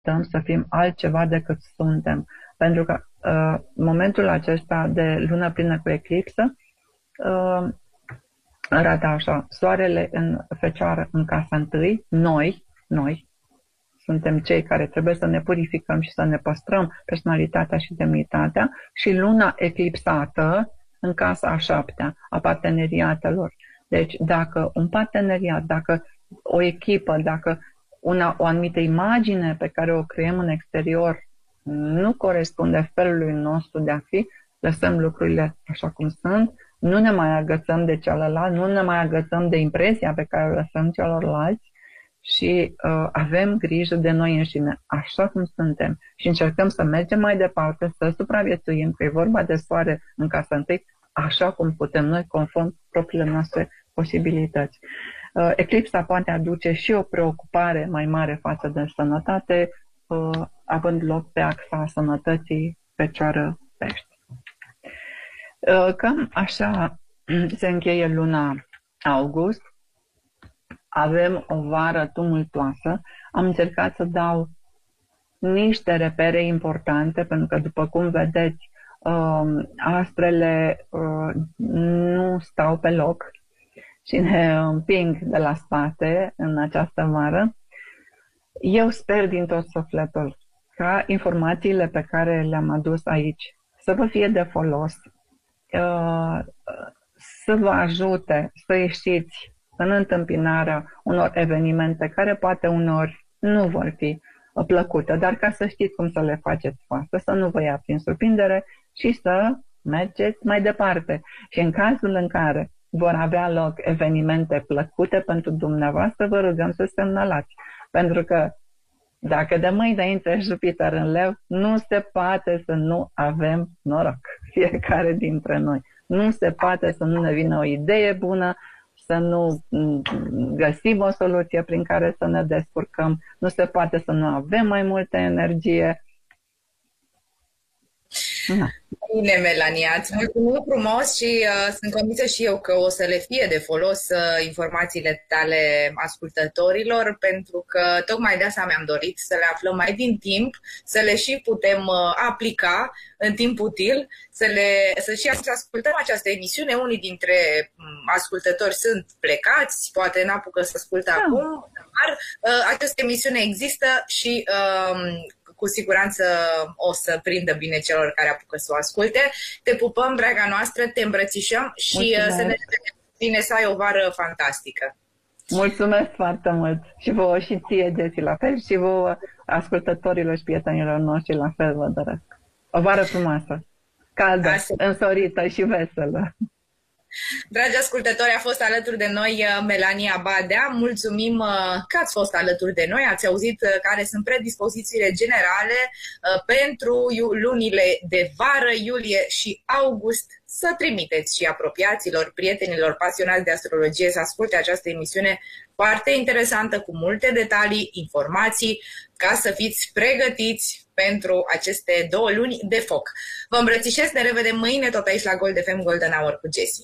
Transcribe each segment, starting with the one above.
așteptăm să fim altceva decât suntem. Pentru că momentul acesta de lună plină cu eclipsă arată așa: soarele în Fecioară, în casa 1, noi suntem cei care trebuie să ne purificăm și să ne păstrăm personalitatea și demnitatea, și luna eclipsată în casa a 7-a, a parteneriatelor. Deci dacă un parteneriat, dacă o echipă, dacă o anumită imagine pe care o creăm în exterior nu corespunde felului nostru de a fi, lăsăm lucrurile așa cum sunt, nu ne mai agățăm de celălalt, nu ne mai agățăm de impresia pe care o lăsăm celorlalți și avem grijă de noi înșine, așa cum suntem, și încercăm să mergem mai departe, să supraviețuim, că e vorba de soare în casa 1, așa cum putem noi, conform propriile noastre posibilități. Eclipsa poate aduce și o preocupare mai mare față de sănătate, având loc pe axa sănătății Fecioară-Pești. Cam așa se încheie luna august. Avem o vară tumultoasă. Am încercat să dau niște repere importante, pentru că, după cum vedeți, astrele nu stau pe loc și ne împing de la spate în această vară. Eu sper din tot sufletul ca informațiile pe care le-am adus aici să vă fie de folos, să vă ajute să ieșiți în întâmpinarea unor evenimente care poate uneori nu vor fi plăcute, dar ca să știți cum să le faceți față, să nu vă ia prin surprindere și să mergeți mai departe. Și în cazul în care vor avea loc evenimente plăcute pentru dumneavoastră, vă rugăm să semnalați. Pentru că dacă de mâine intră Jupiter în Leu, nu se poate să nu avem noroc, fiecare dintre noi. Nu se poate să nu ne vină o idee bună, să nu găsim o soluție prin care să ne descurcăm, nu se poate să nu avem mai multă energie. Bine, Melania, îți mulțumim frumos și sunt convinsă și eu că o să le fie de folos informațiile tale ascultătorilor, pentru că tocmai de asta mi-am dorit, să le aflăm mai din timp, să le și putem aplica în timp util, să și ascultăm această emisiune. Unii dintre ascultători sunt plecați, poate n-apucă să asculte acum, dar această emisiune există și cu siguranță o să prindă bine celor care apucă să o asculte. Te pupăm, draga noastră, te îmbrățișăm și să ne vedem bine, să ai o vară fantastică. Mulțumesc foarte mult și vouă și ție, Jessy, la fel, și vouă, ascultătorilor și prietenilor noștri, la fel vă doresc. O vară frumoasă, caldă, însorită și veselă. Dragi ascultători, a fost alături de noi Melania Badea. Mulțumim că ați fost alături de noi. Ați auzit care sunt predispozițiile generale pentru lunile de vară, iulie și august. Să trimiteți și apropiaților, prietenilor pasionați de astrologie să asculte această emisiune foarte interesantă, cu multe detalii, informații, ca să fiți pregătiți pentru aceste 2 luni de foc. Vă îmbrățișez, ne revedem mâine tot aici la Gold FM Golden Hour cu Jessy.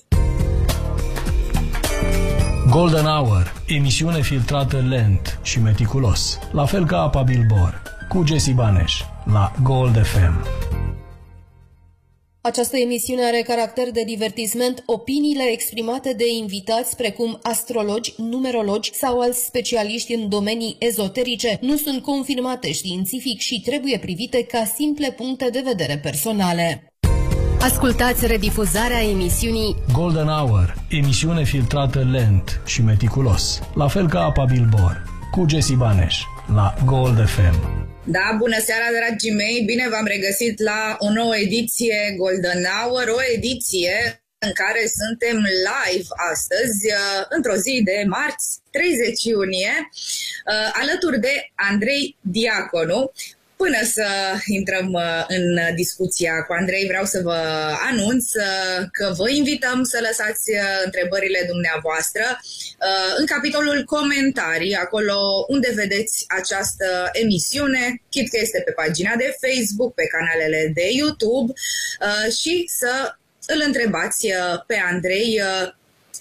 Golden Hour, emisiune filtrată lent și meticulos, la fel ca apa Bilbor, cu Jessy Baneș, la Gold FM. Această emisiune are caracter de divertisment. Opiniile exprimate de invitați, precum astrologi, numerologi sau alți specialiști în domenii ezoterice, nu sunt confirmate științific și trebuie privite ca simple puncte de vedere personale. Ascultați redifuzarea emisiunii Golden Hour, emisiune filtrată lent și meticulos, la fel ca apa Bilbor, cu Jessy Baneș, la Gold FM. Da, bună seara, dragii mei! Bine v-am regăsit la o nouă ediție Golden Hour, o ediție în care suntem live astăzi, într-o zi de marți, 30 iunie, alături de Andrei Diaconu. Până să intrăm în discuția cu Andrei, vreau să vă anunț că vă invităm să lăsați întrebările dumneavoastră în capitolul comentarii, acolo unde vedeți această emisiune, chit că este pe pagina de Facebook, pe canalele de YouTube, și să îl întrebați pe Andrei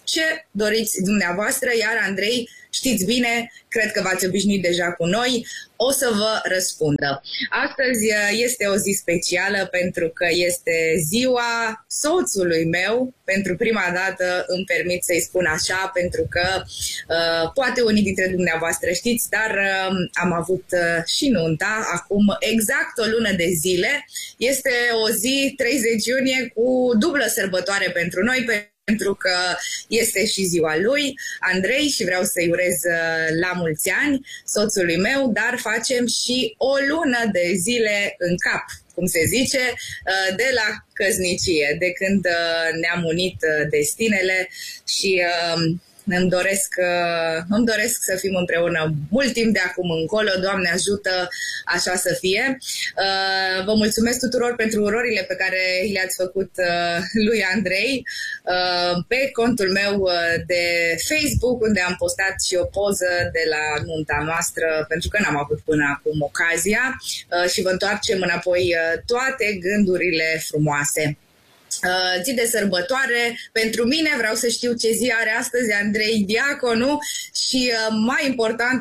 ce doriți dumneavoastră, iar Andrei, știți bine, cred că v-ați obișnuit deja cu noi, o să vă răspundă. Astăzi este o zi specială pentru că este ziua soțului meu. Pentru prima dată îmi permit să-i spun așa, pentru că poate unii dintre dumneavoastră știți, dar am avut și nunta acum exact o lună de zile. Este o zi 30 iunie cu dublă sărbătoare pentru noi, pentru că este și ziua lui, Andrei, și vreau să-i urez la mulți ani soțului meu, dar facem și o lună de zile în cap, cum se zice, de la căsnicie, de când ne-am unit destinele și îmi doresc să fim împreună mult timp de acum încolo. Doamne ajută, așa să fie. Vă mulțumesc tuturor pentru urorile pe care le-ați făcut lui Andrei pe contul meu de Facebook, unde am postat și o poză de la nunta noastră, pentru că n-am avut până acum ocazia, și vă întoarcem înapoi toate gândurile frumoase. Zi de sărbătoare pentru mine, vreau să știu ce zi are astăzi Andrei Diaconu și mai important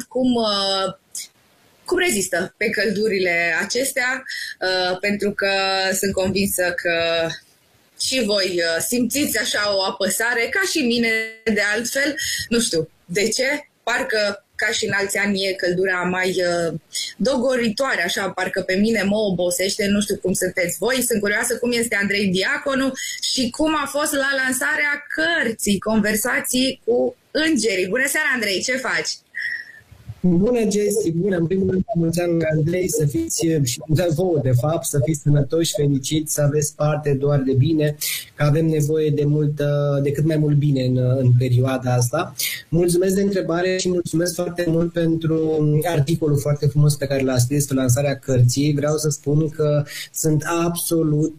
cum rezistă pe căldurile acestea, pentru că sunt convinsă că și voi simțiți așa o apăsare, ca și mine de altfel, nu știu de ce, parcă ca și în alți ani e căldura mai dogoritoare, așa, parcă pe mine mă obosește, nu știu cum sunteți voi, sunt curioasă cum este Andrei Diaconu și cum a fost la lansarea cărții Conversații cu Îngerii. Bună seara, Andrei, ce faci? Bună, Jessy, bună, în primul rând, mulți ani, Andrei, să fiți, și vouă, de fapt, să fiți sănătoși, fericiți, să aveți parte doar de bine, că avem nevoie de cât mai mult bine în perioada asta. Mulțumesc de întrebare și mulțumesc foarte mult pentru articolul foarte frumos pe care l-a scris pe lansarea cărții. Vreau să spun că sunt absolut,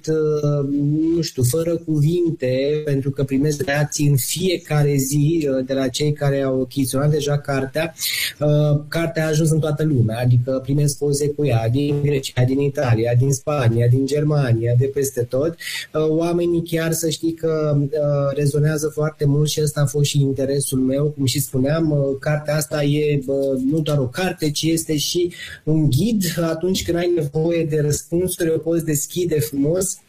nu știu, fără cuvinte, pentru că primesc reacții în fiecare zi de la cei care au achiziționat deja cartea. Cartea a ajuns în toată lumea, adică primesc poze cu ea din Grecia, din Italia, din Spania, din Germania, de peste tot. Oamenii chiar să știi că rezonează foarte mult și ăsta a fost și interesul meu, cum și spuneam, cartea asta e nu doar o carte, ci este și un ghid. Atunci când ai nevoie de răspunsuri, o poți deschide frumos,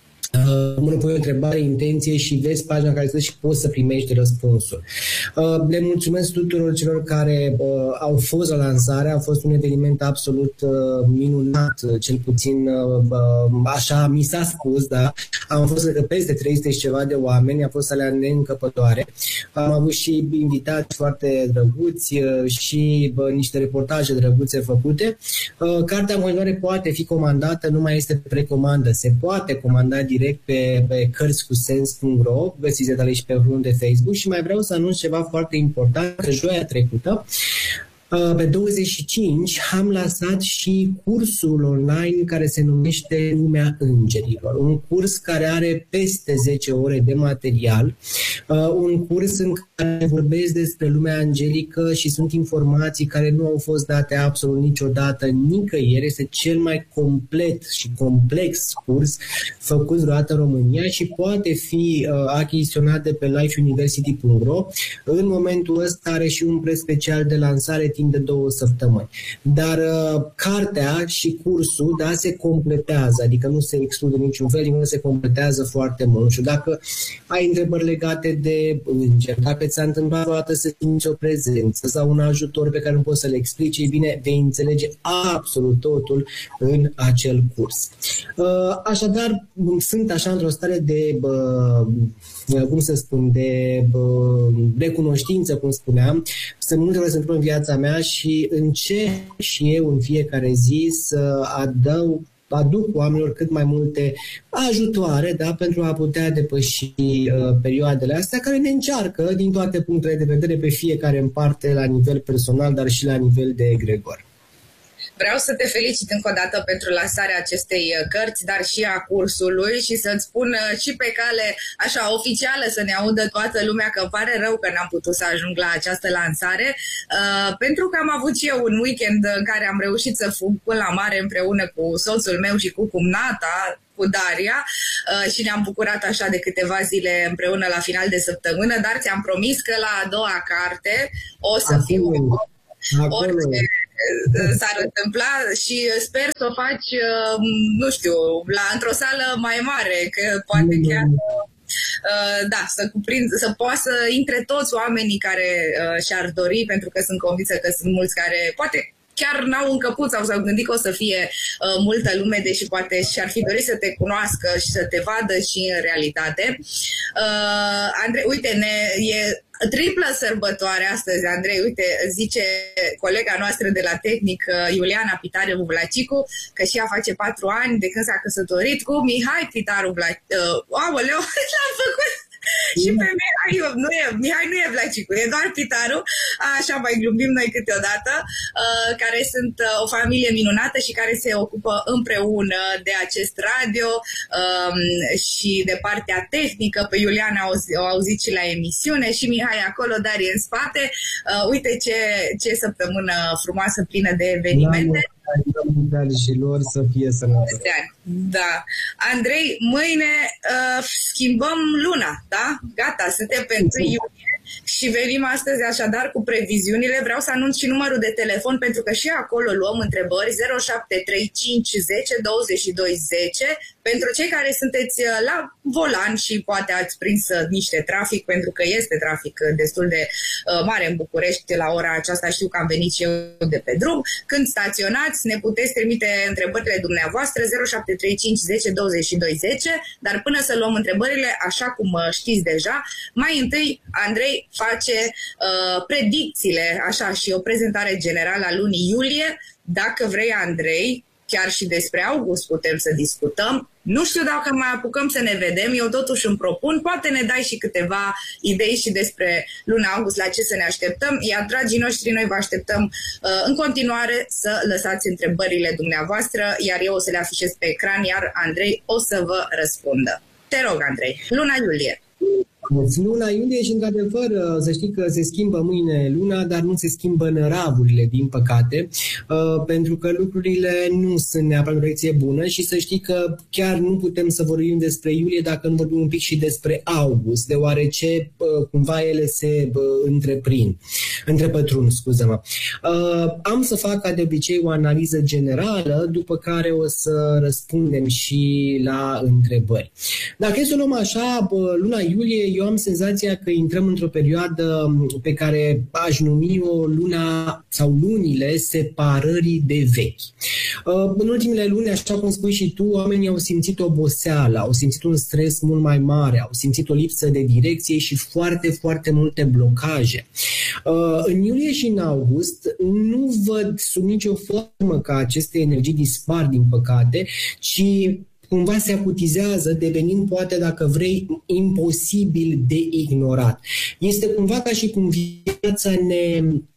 mână pui o întrebare, intenție și vezi pagina care și poți să primești răspunsul. Le mulțumesc tuturor celor care au fost la lansare, a fost un eveniment absolut minunat, cel puțin așa mi s-a spus, da? Am fost peste 300 și ceva de oameni, a fost alea neîncăpătoare. Am avut și invitați foarte drăguți și niște reportaje drăguțe făcute. Cartea în continuare poate fi comandată, nu mai este precomandă, se poate comanda direct pe cărțicusens.ro, găsiți detalii și pe grupul de Facebook. Și mai vreau să anunț ceva foarte important, că joia trecută, pe 25, am lansat și cursul online care se numește Lumea Îngerilor. Un curs care are peste 10 ore de material, un curs în care vorbesc despre lumea angelică și sunt informații care nu au fost date absolut niciodată nicăieri. Este cel mai complet și complex curs făcut vreodată în România și poate fi achiziționat de pe lifeuniversity.ro. În momentul ăsta are și un preț special de lansare timp de 2 săptămâni. Dar cartea și cursul, da, se completează, adică nu se exclude niciun fel, nu se completează foarte mult. Și dacă ai întrebări legate de îngeri, dacă ți-a întâmplat o dată să simți o prezență sau un ajutor pe care nu poți să le explici, ei bine, vei înțelege absolut totul în acel curs. Așadar, sunt așa într-o stare de cum să spun, de recunoștință, cum spuneam. Sunt multe lucruri se întâmplă în viața mea și încerc și eu în fiecare zi să aduc oamenilor cât mai multe ajutoare, da, pentru a putea depăși perioadele astea care ne încearcă din toate punctele de vedere pe fiecare în parte, la nivel personal, dar și la nivel de egregor. Vreau să te felicit încă o dată pentru lansarea acestei cărți, dar și a cursului, și să-ți spun și pe cale așa oficială să ne audă toată lumea că îmi pare rău că n-am putut să ajung la această lansare, pentru că am avut și eu un weekend în care am reușit să fug până la mare împreună cu soțul meu și cu cumnata, cu Daria și ne-am bucurat așa de câteva zile împreună la final de săptămână, dar ți-am promis că la a doua carte o să fiu orice s-ar întâmpla și sper să o faci, nu știu, într-o sală mai mare, că poate chiar... Da, să poată să intre toți oamenii care și-ar dori, pentru că sunt convinsă că sunt mulți care poate chiar n-au încăput sau s-au gândit că o să fie multă lume, deși poate și-ar fi dorit să te cunoască și să te vadă și în realitate. Andrei, uite, e triplă sărbătoare astăzi, Andrei, uite, zice colega noastră de la tehnic, Iuliana Pitaru Vlacicu, că și ea face 4 ani de când s-a căsătorit cu Mihai Pitaru Vlacicu. Aoleu, l-am făcut! Și pe Mihai nu e Vlacicu, e doar Pitaru, așa mai glumim noi câteodată, care sunt o familie minunată și care se ocupă împreună de acest radio și de partea tehnică. Pe Iuliana o auzit și la emisiune și Mihai acolo, dar e în spate. Uite ce săptămână frumoasă, plină de evenimente. Și lor să fie sănătoși. Da. Andrei, mâine schimbăm luna, da? Gata, suntem pe 1 iunie și venim astăzi așadar cu previziunile. Vreau să anunț și numărul de telefon, pentru că și acolo luăm întrebări. 0735 10 22 10. Pentru cei care sunteți la volan și poate ați prins niște trafic, pentru că este trafic destul de mare în București la ora aceasta, știu că am venit și eu de pe drum. Când staționați, ne puteți trimite întrebările dumneavoastră 0735 10 22 10, dar până să luăm întrebările, așa cum știți deja, mai întâi Andrei face predicțiile, așa, și o prezentare generală a lunii iulie. Dacă vrei, Andrei, chiar și despre august putem să discutăm. Nu știu dacă mai apucăm să ne vedem, eu totuși îmi propun, poate ne dai și câteva idei și despre luna august, la ce să ne așteptăm, iar dragii noștri, noi vă așteptăm în continuare să lăsați întrebările dumneavoastră, iar eu o să le afișez pe ecran, iar Andrei o să vă răspundă. Te rog, Andrei, luna iulie. Luna iulie și, într-adevăr, să știi că se schimbă mâine luna, dar nu se schimbă năravurile, din păcate, pentru că lucrurile nu sunt neapărat în direcție bună și să știi că chiar nu putem să vorbim despre iulie dacă nu vorbim un pic și despre august, deoarece cumva ele se întrepătrund, scuză-mă. Am să fac, ca de obicei, o analiză generală, după care o să răspundem și la întrebări. Dacă e să luăm așa, luna iulie, eu am senzația că intrăm într-o perioadă pe care aș numi-o luna sau lunile separării de vechi. În ultimele luni, așa cum spui și tu, oamenii au simțit oboseală, au simțit un stres mult mai mare, au simțit o lipsă de direcție și foarte, foarte multe blocaje. În iulie și în august nu văd sub nicio formă că aceste energii dispar, din păcate, ci cumva se acutizează, devenind, poate, dacă vrei, imposibil de ignorat. Este cumva ca și cum viața ne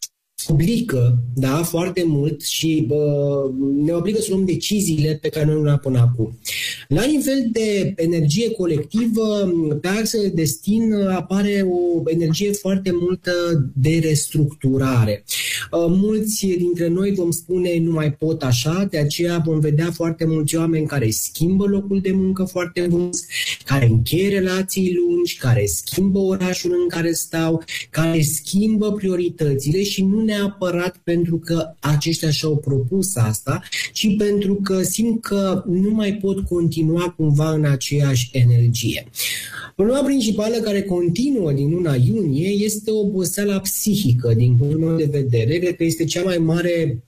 obligă, da, foarte mult și ne obligă să luăm deciziile pe care noi nu le-am până acum. La nivel de energie colectivă, pe axa de destin apare o energie foarte multă de restructurare. Mulți dintre noi vom spune nu mai pot așa, de aceea vom vedea foarte mulți oameni care schimbă locul de muncă foarte mult, care încheie relații lungi, care schimbă orașul în care stau, care schimbă prioritățile și nu neapărat pentru că aceștia și-au propus asta, ci pentru că simt că nu mai pot continua cumva în aceeași energie. Problema principală care continuă din luna iunie este oboseala psihică, din punctul meu de vedere. Cred că este cea mai mare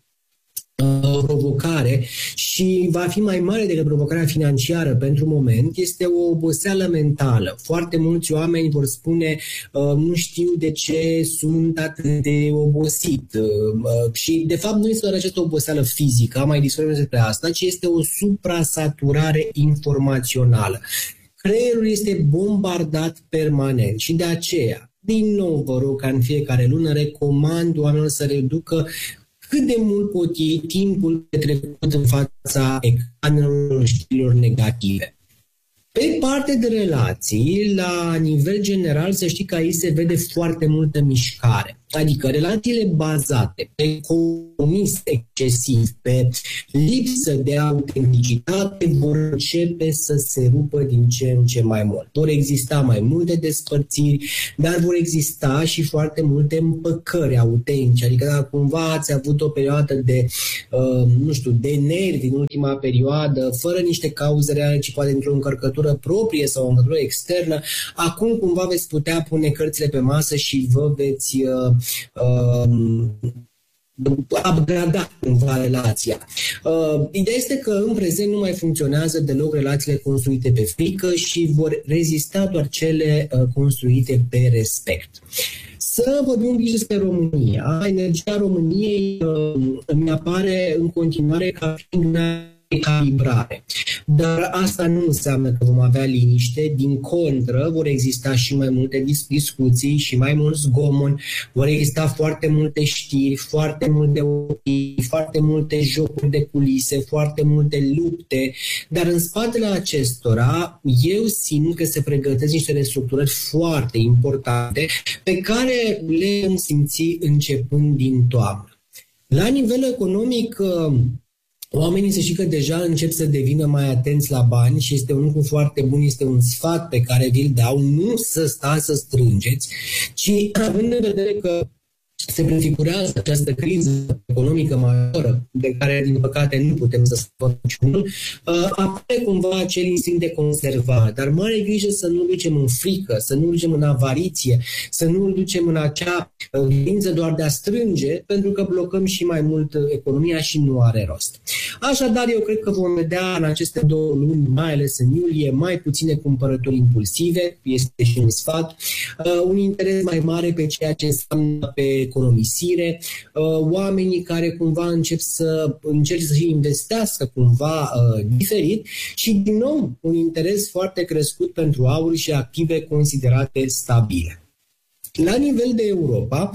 provocare și va fi mai mare decât provocarea financiară pentru moment. Este o oboseală mentală. Foarte mulți oameni vor spune nu știu de ce sunt atât de obosit. Și de fapt nu este doar această oboseală fizică, am mai discutat despre asta, ci este o suprasaturare informațională. Creierul este bombardat permanent și de aceea, din nou vă rog, ca în fiecare lună, recomand oamenilor să reducă cât de mult pot ei timpul petrecut în fața ecranelor știrilor negative. Pe partea de relații, la nivel general, să știi că aici se vede foarte multă mișcare. Adică relațiile bazate pe comunism excesiv, pe lipsă de autenticitate vor începe să se rupă din ce în ce mai mult. Vor exista mai multe despărțiri, dar vor exista și foarte multe împăcări autentice. Adică dacă cumva ați avut o perioadă de, de nervi în ultima perioadă, fără niște cauze reale, ci poate într-o încărcătură proprie sau o încărcătură externă, acum cumva veți putea pune cărțile pe masă și vă veți upgrada cumva relația. Ideea este că în prezent nu mai funcționează deloc relațiile construite pe frică și vor rezista doar cele construite pe respect. Să vorbim un pic despre România. Energia României îmi apare în continuare ca fiind una ecalibrare. Dar asta nu înseamnă că vom avea liniște, din contră vor exista și mai multe discuții și mai mult zgomot, vor exista foarte multe știri, foarte multe opinii, foarte multe jocuri de culise, foarte multe lupte, dar în spatele acestora eu simt că se pregătesc niște restructurări foarte importante pe care le vom simți începând din toamnă. La nivel economic, oamenii să știi că deja încep să devină mai atenți la bani și este un lucru foarte bun, este un sfat pe care vi-l dau, nu să stați să strângeți, ci având în vedere că se prefigurează această criză economică majoră, de care, din păcate, nu putem să scăpăm niciunul, apare cumva acel instinct de conservare. Dar mare grijă să nu ducem în frică, să nu ducem în avariție, să nu ducem în acea voință doar de a strânge, pentru că blocăm și mai mult economia și nu are rost. Așadar, eu cred că vom vedea în aceste 2 luni, mai ales în iulie, mai puține cumpărături impulsive, este și un sfat, un interes mai mare pe ceea ce înseamnă pe economisire, oamenii care cumva încep să investească cumva diferit și, din nou, un interes foarte crescut pentru aur și active considerate stabile. La nivel de Europa,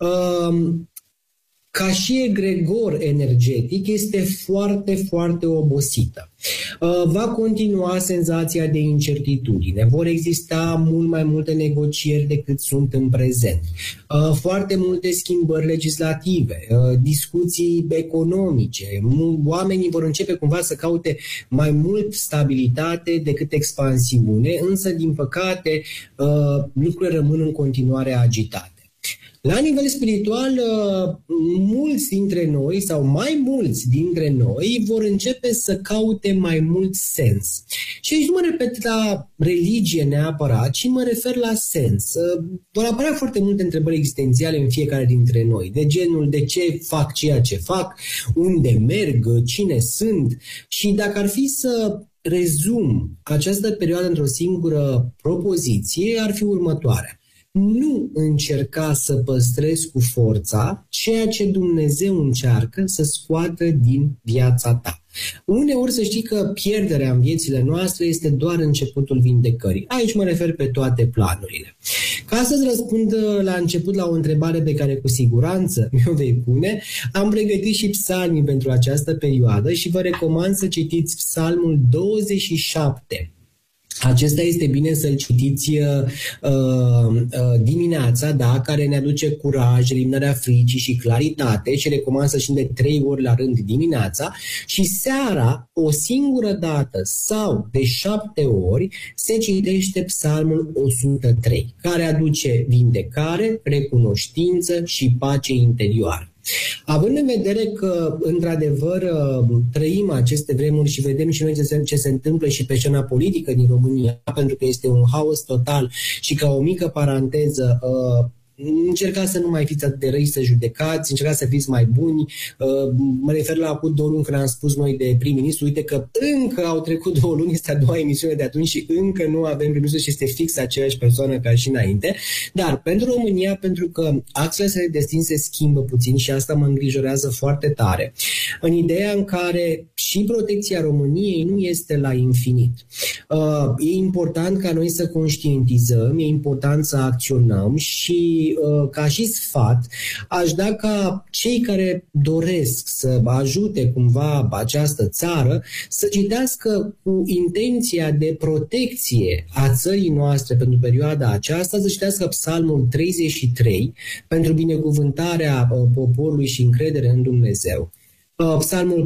ca și egregor energetic, este foarte, foarte obosită. Va continua senzația de incertitudine, vor exista mult mai multe negocieri decât sunt în prezent, foarte multe schimbări legislative, discuții economice, oamenii vor începe cumva să caute mai mult stabilitate decât expansiune, însă, din păcate, lucrurile rămân în continuare agitate. La nivel spiritual, mulți dintre noi sau mai mulți dintre noi vor începe să caute mai mult sens. Și aici nu mă repet la religie neapărat, ci mă refer la sens. Vor apărea foarte multe întrebări existențiale în fiecare dintre noi, de genul de ce fac ceea ce fac, unde merg, cine sunt. Și dacă ar fi să rezum această perioadă într-o singură propoziție, ar fi următoarea. Nu încerca să păstrezi cu forța ceea ce Dumnezeu încearcă să scoată din viața ta. Uneori să știi că pierderea în viețile noastre este doar începutul vindecării. Aici mă refer pe toate planurile. Ca să-ți răspund la început la o întrebare pe care cu siguranță mi-o vei pune, am pregătit și psalmii pentru această perioadă și vă recomand să citiți psalmul 27. Acesta este bine să-l citiți dimineața, da, care ne aduce curaj, eliminarea fricii și claritate și recomand să citim de 3 ori la rând dimineața și seara, o singură dată sau de 7 ori, se citește psalmul 103, care aduce vindecare, recunoștință și pace interioară. Având în vedere că, într-adevăr, trăim aceste vremuri și vedem și noi ce se întâmplă și pe scena politică din România, pentru că este un haos total și ca o mică paranteză, încercați să nu mai fiți atât de răi să judecați, încercați să fiți mai buni. Mă refer la acum 2 luni când am spus noi de prim-ministru, uite că încă au trecut 2 luni, este a 2-a emisiune de atunci și încă nu avem prim-ministru și este fix aceeași persoană ca și înainte. Dar pentru România, pentru că axele de destin se schimbă puțin și asta mă îngrijorează foarte tare, în ideea în care și protecția României nu este la infinit. E important ca noi să conștientizăm, e important să acționăm și ca și sfat aș da ca cei care doresc să ajute cumva această țară să citească cu intenția de protecție a țării noastre pentru perioada aceasta, să citească Psalmul 33 pentru binecuvântarea poporului și încredere în Dumnezeu. Psalmul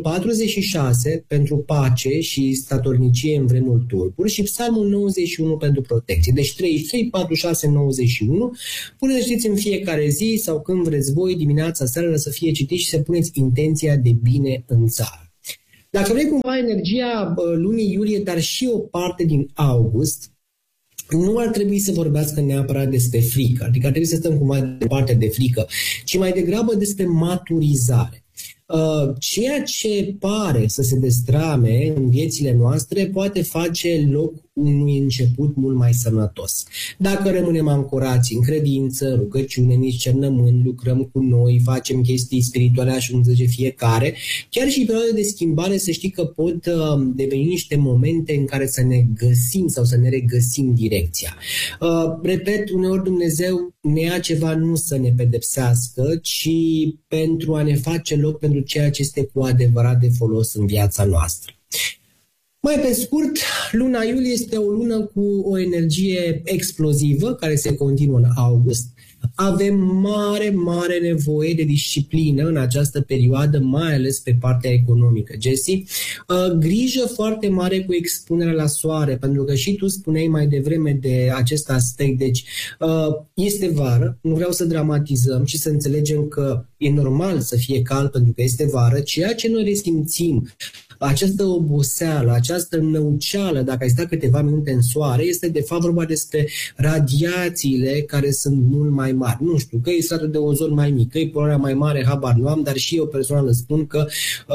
46 pentru pace și statornicie în vremuri tulburi și Psalmul 91 pentru protecție. Deci 33, 46, 91. Puneți știți în fiecare zi sau când vreți voi, dimineața, seara, să fie citit și să puneți intenția de bine în țară. Dacă vrei cumva energia lunii iulie, dar și o parte din august, nu ar trebui să vorbească neapărat despre frică, adică ar trebui să stăm cumva de parte de frică, ci mai degrabă despre maturizare. Ceea ce pare să se destrame în viețile noastre poate face loc unui început mult mai sănătos. Dacă rămânem ancorați în credință, rugăciune, discernământ, lucrăm cu noi, facem chestii spirituale așa cum zice fiecare, chiar și perioade de schimbare, să știi că pot deveni niște momente în care să ne găsim sau să ne regăsim direcția. Repet, uneori Dumnezeu ne ia ceva nu să ne pedepsească, ci pentru a ne face loc pentru ceea ce este cu adevărat de folos în viața noastră. Mai pe scurt, luna iulie este o lună cu o energie explozivă care se continuă în august. Avem mare nevoie de disciplină în această perioadă, mai ales pe partea economică. Jesse, grijă foarte mare cu expunerea la soare, pentru că și tu spuneai mai devreme de acest aspect. Deci, este vară, nu vreau să dramatizăm și să înțelegem că e normal să fie cald pentru că este vară, ceea ce noi resimțim, această oboseală, această năuceală, dacă ai sta câteva minute în soare, este de fapt vorba despre radiațiile care sunt mult mai mari. Nu știu, că e stratul de ozon mai mic, că e poluarea mai mare, habar nu am, dar și eu personal îți spun că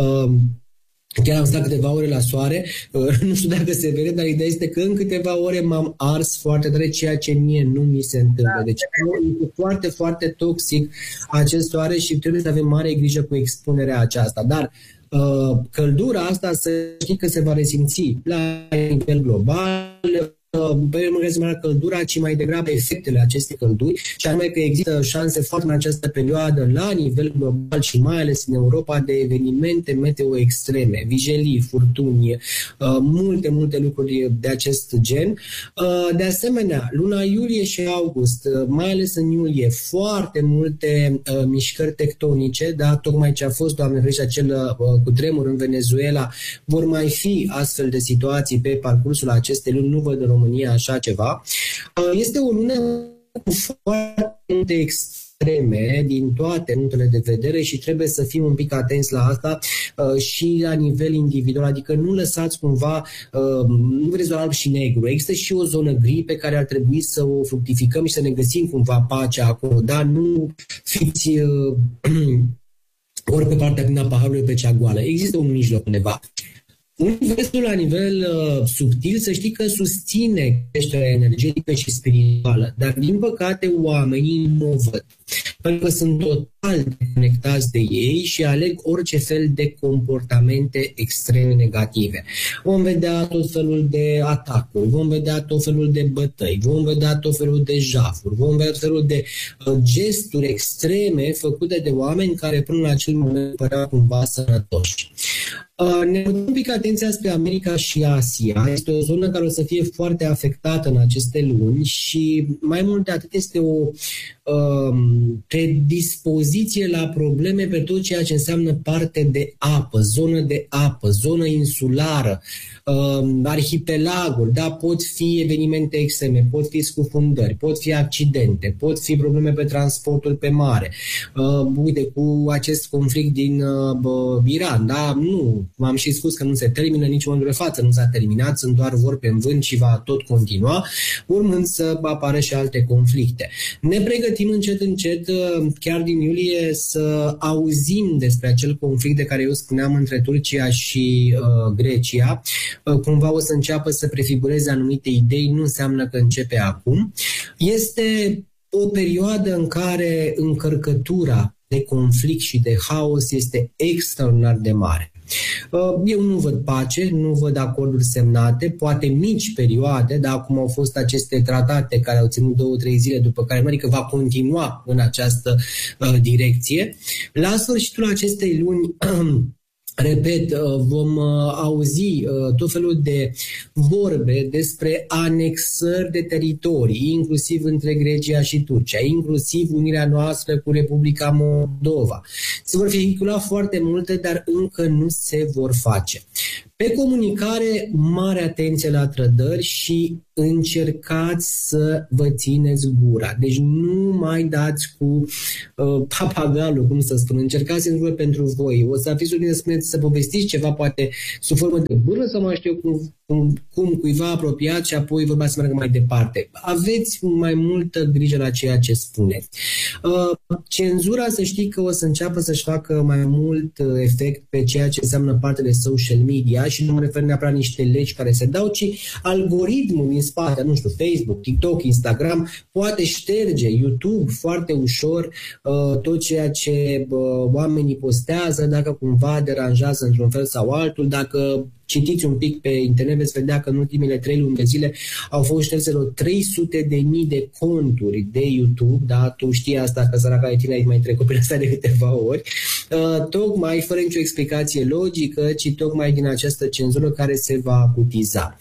chiar am stat câteva ore la soare, nu știu dacă se vede, dar ideea este că în câteva ore m-am ars foarte tare, ceea ce mie nu mi se întâmplă. Deci e foarte, foarte toxic acest soare și trebuie să avem mare grijă cu expunerea aceasta. Dar căldura asta să știi că se va resimți la nivel global, pe măcar căldura, ci mai degrabă efectele acestei călduri, și anume că există șanse foarte în această perioadă la nivel global și mai ales în Europa de evenimente meteo extreme, vijelii, furtuni, multe lucruri de acest gen. De asemenea, luna iulie și august, mai ales în iulie, foarte multe mișcări tectonice, da, tocmai ce a fost, Doamne ferește, acel cutremur în Venezuela, vor mai fi astfel de situații pe parcursul acestei luni, nu văd în România așa ceva. Este o lună cu foarte multe extreme din toate punctele de vedere și trebuie să fim un pic atenți la asta și la nivel individual, adică nu lăsați cumva, nu vreți doar alb și negru, există și o zonă gri pe care ar trebui să o fructificăm și să ne găsim cumva pacea acolo, dar nu fiți ori pe partea plină a paharului, pe cea goală. Există un mijloc undeva. Universul la nivel subtil, să știi că susține creșterea energetică și spirituală, dar din păcate oamenii nu o văd, pentru că sunt total conectați de ei și aleg orice fel de comportamente extrem negative. Vom vedea tot felul de atacuri, vom vedea tot felul de bătăi, vom vedea tot felul de jafuri, vom vedea tot felul de gesturi extreme făcute de oameni care până la acel moment păreau cumva sănătoși. Ne uităm un pic atenția spre America și Asia. Este o zonă care o să fie foarte afectată în aceste luni și mai mult de atât este o predispoziție la probleme pe tot ceea ce înseamnă parte de apă, zonă de apă, zonă insulară, arhipelaguri, da, pot fi evenimente extreme, pot fi scufundări, pot fi accidente, pot fi probleme pe transportul pe mare. Uite, cu acest conflict din Iran, da, nu, m-am și spus că nu se termină nici în momentul de față, nu s-a terminat, sunt doar vorbe în vânt și va tot continua, urmând să apară și alte conflicte. Ne pregătim încet, chiar din iulie, să auzim despre acel conflict de care eu spuneam între Turcia și Grecia. Cumva o să înceapă să prefigureze anumite idei, nu înseamnă că începe acum. Este o perioadă în care încărcătura de conflict și de haos este extraordinar de mare. Eu nu văd pace, nu văd acorduri semnate, poate mici perioade, dar acum au fost aceste tratate care au ținut 2-3 zile, după care America va continua în această direcție. La sfârșitul acestei luni, repet, vom auzi tot felul de vorbe despre anexări de teritorii, inclusiv între Grecia și Turcia, inclusiv unirea noastră cu Republica Moldova. Se vor vehicula foarte multe, dar încă nu se vor face. Pe comunicare, mare atenție la trădări și încercați să vă țineți gura. Deci nu mai dați cu papagalul, cum să spun. Încercați să țineți pentru voi. O să fiți surprinși să povestiți ceva, poate sub formă de bârlă sau mai știu cum cuiva apropiat și apoi vorba să meargă mai departe. Aveți mai multă grijă la ceea ce spuneți. Cenzura, să știi că o să înceapă să-și facă mai mult efect pe ceea ce înseamnă partea de social media și nu mă refer neapărat niște legi care se dau, ci algoritmul din spate, nu știu, Facebook, TikTok, Instagram, poate șterge, YouTube foarte ușor tot ceea ce oamenii postează, dacă cumva deranjează într-un fel sau altul, dacă citiți un pic pe internet, veți vedea că în ultimele 3 luni de zile au fost șterse 300.000 de conturi de YouTube, da? Tu știi asta, că săraca de tine ai mai trecut prin asta de câteva ori, tocmai fără nicio explicație logică, ci tocmai din această cenzură care se va acutiza.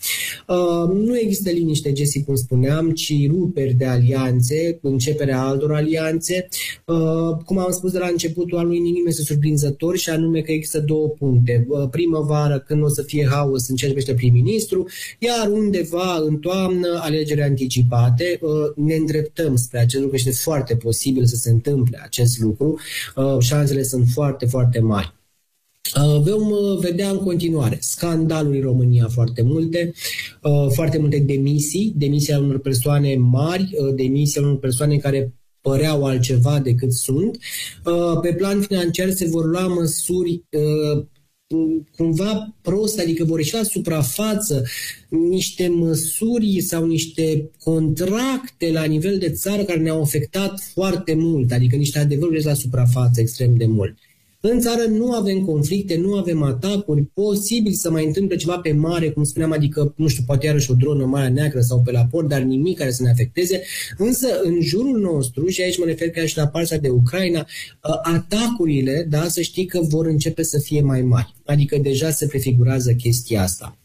Nu există liniște, Jesse, cum spuneam, ci ruperi de alianțe, începerea altor alianțe. Cum am spus de la începutul anului, nimic nu este surprinzător și anume că există 2 puncte. Primăvară, când o să fie haos în ceea ce privește prim-ministru, iar undeva în toamnă, alegeri anticipate. Ne îndreptăm spre acest lucru și este foarte posibil să se întâmple acest lucru. Șansele sunt foarte, foarte mari. Vom vedea în continuare scandaluri în România foarte multe demisii ale unor persoane mari, demisii ale unor persoane care păreau altceva decât sunt. Pe plan financiar se vor lua măsuri cumva prost, adică vor ieși la suprafață niște măsuri sau niște contracte la nivel de țară care ne-au afectat foarte mult, adică niște adevăruri la suprafață extrem de mult. În țară nu avem conflicte, nu avem atacuri, posibil să mai întâmple ceva pe mare, cum spuneam, adică, nu știu, poate iarăși o dronă în Marea Neagră sau pe la port, dar nimic care să ne afecteze. Însă, în jurul nostru, și aici mă refer chiar și la partea de Ucraina, atacurile, da, să știi că vor începe să fie mai mari. Adică deja se prefigurează chestia asta.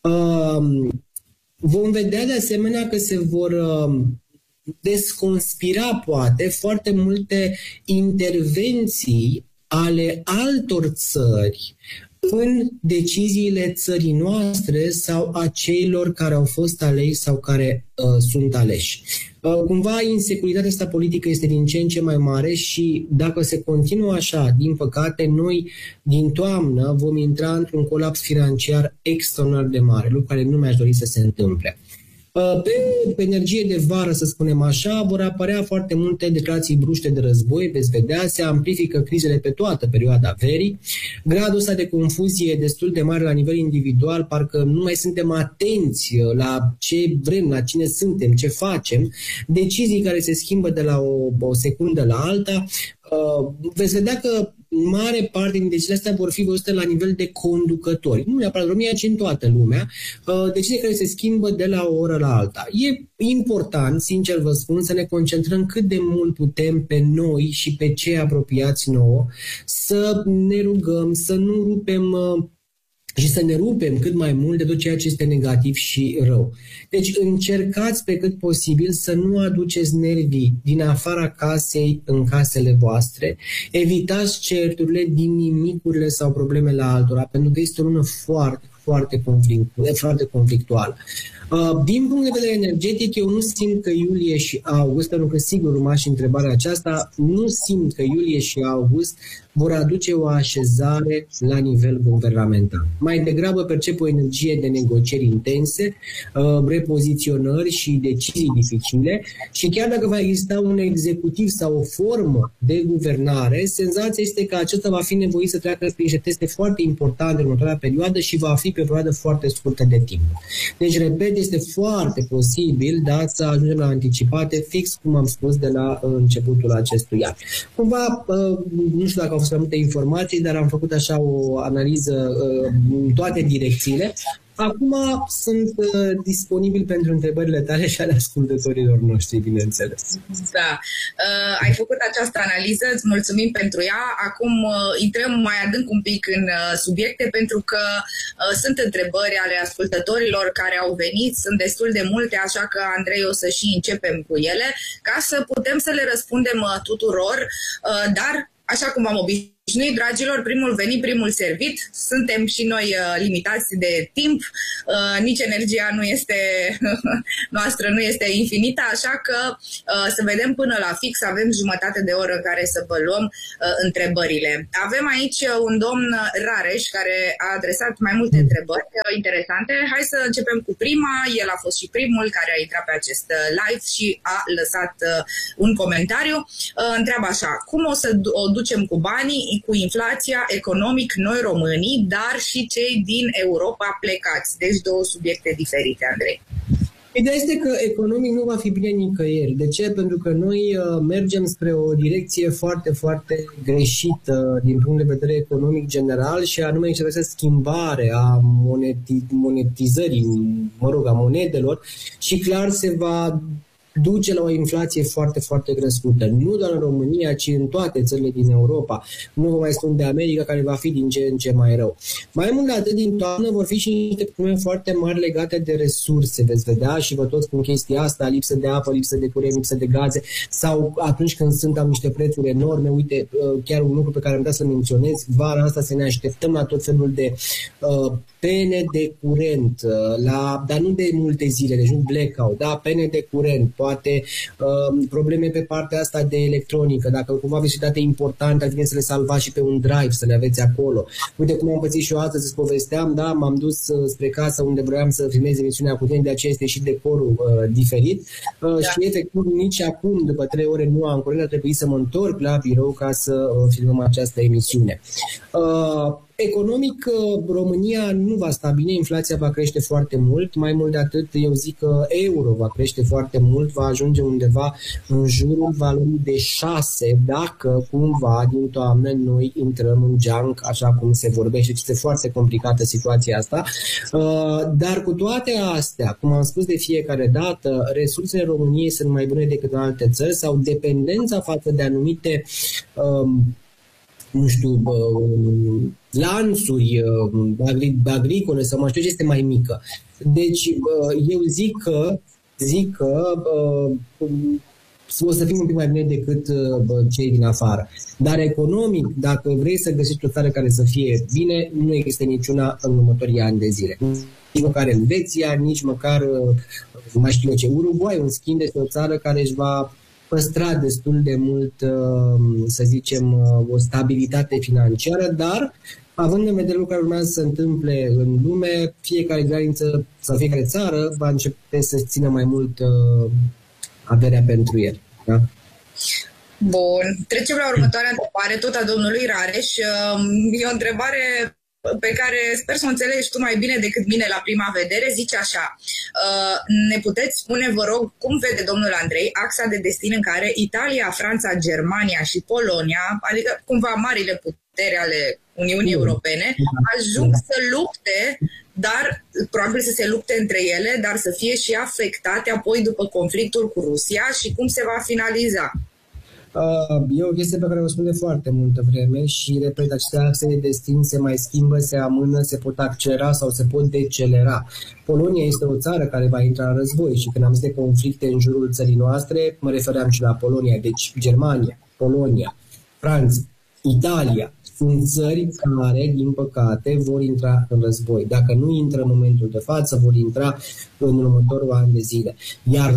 Vom vedea de asemenea că se vor desconspira, poate, foarte multe intervenții ale altor țări în deciziile țării noastre sau a celor care au fost aleși sau care sunt aleși. Cumva insecuritatea asta politică este din ce în ce mai mare și dacă se continuă așa, din păcate, noi din toamnă vom intra într-un colaps financiar extraordinar de mare, lucru care nu mi-aș dori să se întâmple. Pe energie de vară, să spunem așa, vor apărea foarte multe declarații bruște de război, veți vedea, se amplifică crizele pe toată perioada verii. Gradul ăsta de confuzie e destul de mare la nivel individual, parcă nu mai suntem atenți la ce vrem, la cine suntem, ce facem. Decizii care se schimbă de la o secundă la alta. Veți vedea că mare parte din deciziile astea vor fi văzute la nivel de conducători. Nu neapărat în România, ci în toată lumea. Decizii care se schimbă de la o oră la alta. E important, sincer vă spun, să ne concentrăm cât de mult putem pe noi și pe cei apropiați nouă, să ne rugăm, să nu rupem și să ne rupem cât mai mult de tot ceea ce este negativ și rău. Deci încercați pe cât posibil să nu aduceți nervii din afara casei în casele voastre, evitați certurile din nimicurile sau problemele altora, pentru că este o lună foarte conflictuală. Din punct de vedere energetic, eu nu simt că iulie și august, pentru că sigur urma și întrebarea aceasta, nu simt că iulie și august vor aduce o așezare la nivel guvernamental. Mai degrabă percep o energie de negocieri intense, repoziționări și decizii dificile și chiar dacă va exista un executiv sau o formă de guvernare, senzația este că acesta va fi nevoit să treacă prin niște teste foarte importante în următoarea perioadă și va fi fi pe o perioadă foarte scurtă de timp. Deci, repet, este foarte posibil, da, să ajungem la anticipate, fix cum am spus de la începutul acestui an. Cumva, nu știu dacă au fost mai multe informații, dar am făcut așa o analiză în toate direcțiile. Acum sunt disponibil pentru întrebările tale și ale ascultătorilor noștri, bineînțeles. Da. Ai făcut această analiză, îți mulțumim pentru ea. Acum intrăm mai adânc un pic în subiecte, pentru că sunt întrebări ale ascultătorilor care au venit, sunt destul de multe, așa că, Andrei, o să și începem cu ele, ca să putem să le răspundem tuturor, dar, așa cum am obișnuit, dragilor, primul venit, primul servit. Suntem și noi limitați de timp, nici energia nu este noastră nu este infinită, așa că să vedem până la fix, avem jumătate de oră în care să vă luăm întrebările. Avem aici un domn Rareș care a adresat mai multe întrebări interesante. Hai să începem cu prima. El a fost și primul care a intrat pe acest live și a lăsat un comentariu. Întreabă așa: cum o să o ducem cu banii, cu inflația, economic, noi românii, dar și cei din Europa plecați? Deci două subiecte diferite, Andrei. Ideea este că economic nu va fi bine nicăieri. De ce? Pentru că noi mergem spre o direcție foarte, foarte greșită din punct de vedere economic general, și anume această schimbare a monetizării, a monedelor, și clar se va duce la o inflație foarte, foarte crescută. Nu doar în România, ci în toate țările din Europa. Nu vă mai spun de America, care va fi din ce în ce mai rău. Mai mult de atât, din toamnă vor fi și niște probleme foarte mari legate de resurse, veți vedea, și vă tot spun chestia asta: lipsă de apă, lipsă de curent, lipsă de gaze, sau atunci când am niște prețuri enorme. Uite, chiar un lucru pe care am vrea să menționez: vara asta să ne așteptăm la tot felul de pene de curent, dar nu de multe zile, deci un blackout, da, pene de curent, poate probleme pe partea asta de electronică. Dacă cumva aveți date importante, ar trebui să le salvați și pe un drive, să le aveți acolo. Uite cum am pățit și eu astăzi, îți povesteam, da, m-am dus spre casă unde vroiam să filmez emisiunea cu tine, de aceea este și decorul diferit. Și efectiv nici acum, după 3 ore nu am curent, a trebuit să mă întorc la birou ca să filmăm această emisiune. Economic, România nu va sta bine, inflația va crește foarte mult. Mai mult de atât, eu zic că euro va crește foarte mult, va ajunge undeva în jurul valorii de 6, dacă cumva din toamnă noi intrăm în junk, așa cum se vorbește. Este foarte complicată situația asta. Dar cu toate astea, cum am spus de fiecare dată, resursele României sunt mai bune decât în alte țări, sau dependența față de anumite lanțuri agricole sau mai știu ce este mai mică. Deci eu zic că o să fim un pic mai bine decât cei din afară. Dar economic, dacă vrei să găsești o țară care să fie bine, nu există niciuna în următorii ani de zile. Nici măcar Elveția, nici măcar mai știu eu ce, Uruguay, în schimb, este o țară care își va păstra destul de mult, să zicem, o stabilitate financiară, dar având în vedere lucrurile care urmează să se întâmple în lume, fiecare graniță sau fiecare țară va începe să țină mai mult averea pentru el. Da? Bun. Trecem la următoarea întrebare, tot a domnului Rareș. E o întrebare pe care sper să o înțelegi tu mai bine decât mine la prima vedere. Zice așa: ne puteți spune, vă rog, cum vede domnul Andrei axa de destin în care Italia, Franța, Germania și Polonia, adică cumva marile puteri ale Uniunii Europene, ajung să lupte, dar probabil să se lupte între ele, dar să fie și afectate apoi după conflictul cu Rusia, și cum se va finaliza? E o chestie pe care o spun de foarte multă vreme și, repet, aceste axe de destin se mai schimbă, se amână, se pot accelera sau se pot decelera. Polonia este o țară care va intra în război și când am zis de conflicte în jurul țării noastre, mă refeream și la Polonia. Deci Germania, Polonia, Franța, Italia sunt țări care, din păcate, vor intra în război. Dacă nu intră în momentul de față, vor intra în următorul an de zile. Iar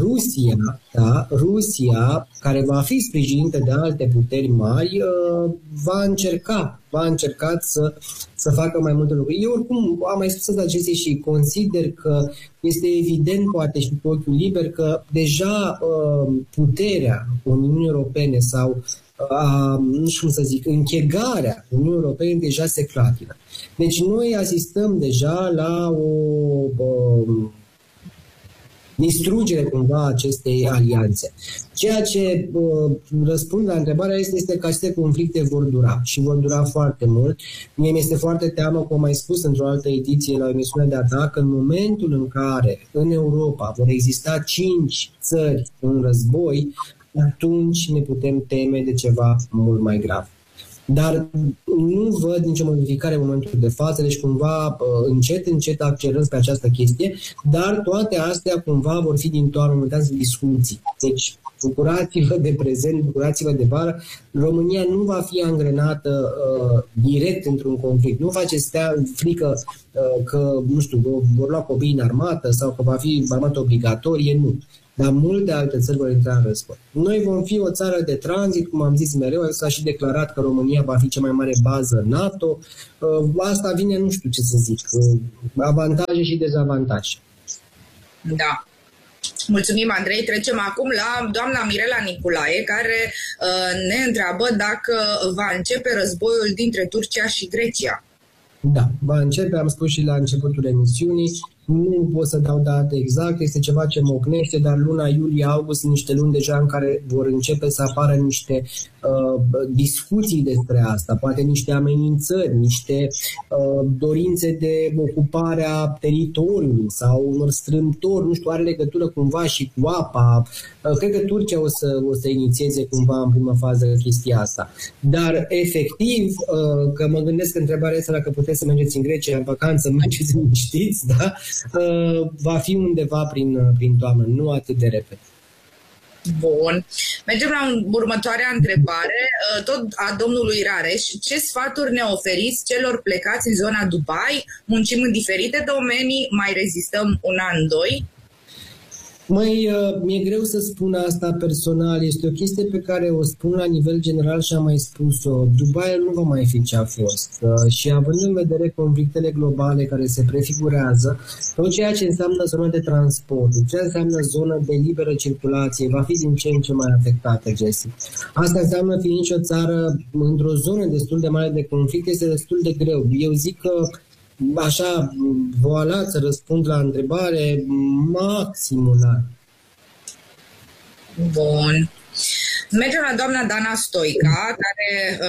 Rusia, care va fi sprijinită de alte puteri mari, va încerca să facă mai multe lucruri. Eu oricum am mai spus acestea și consider că este evident, poate și cu ochiul liber, că deja puterea Uniunii Europene sau nu știu cum să zic, închegarea Uniunii Europene deja se clatină. Deci noi asistăm deja la o distrugere cumva a acestei alianțe. Ceea ce răspund la întrebarea este că aceste conflicte vor dura și vor dura foarte mult. Mie mi-este foarte teamă, cum am mai spus într-o altă ediție la emisiunea de atac, că în momentul în care în Europa vor exista 5 țări în război, atunci ne putem teme de ceva mult mai grav. Dar nu văd nicio modificare în momentul de față, deci cumva încet accelerăm pe această chestie, dar toate astea cumva vor fi din toamnă momentan discuții. Deci bucurați-vă de prezent, bucurați-vă de vară. România nu va fi angrenată direct într-un conflict. Nu faceți frică că, nu știu, vor lua copiii în armată sau că va fi armată obligatorie, nu. Dar multe alte țări vor intra în război. Noi vom fi o țară de tranzit, cum am zis mereu, s-a și declarat că România va fi cea mai mare bază NATO. Asta vine, nu știu ce să zic, avantaje și dezavantaje. Da. Mulțumim, Andrei. Trecem acum la doamna Mirela Niculae, care ne întreabă dacă va începe războiul dintre Turcia și Grecia. Da, va începe, am spus și la începutul emisiunii. Nu pot să dau date exacte, este ceva ce mocnește, dar luna iulie-august sunt niște luni deja în care vor începe să apară niște discuții despre asta, poate niște amenințări, niște dorințe de ocupare a teritoriului sau unor strâmtori, nu știu, are legătură cumva și cu apa. Cred că Turcia o să inițieze cumva în prima fază chestia asta. Dar efectiv, că mă gândesc că întrebarea este dacă puteți să mergeți în Grecia în vacanță, mergeți liniștiți, da? Va fi undeva prin toamnă, nu atât de repede. Bun. Mergem la următoarea întrebare, tot a domnului Rareș. Ce sfaturi ne oferiți celor plecați în zona Dubai? Muncim în diferite domenii, mai rezistăm un an, doi? Mi-e greu să spun asta personal, este o chestie pe care o spun la nivel general și am mai spus-o. Dubai nu va mai fi ce a fost și având în vedere conflictele globale care se prefigurează, tot ceea ce înseamnă zona de transport, ce înseamnă zona de liberă circulație, va fi din ce în ce mai afectată, Jesse. Asta înseamnă fiind nici o țară într-o zonă destul de mare de conflict, este destul de greu. Eu zic că așa, voalat să răspund la întrebare, maxim un an. Bun. Mergem la doamna Dana Stoica, care